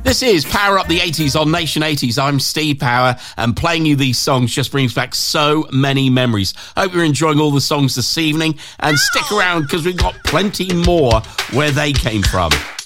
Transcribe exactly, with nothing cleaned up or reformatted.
This is Power Up the eighties on Nation eighties. I'm Steve Power, and playing you these songs just brings back so many memories. Hope you're enjoying all the songs this evening, and stick around because we've got plenty more where they came from.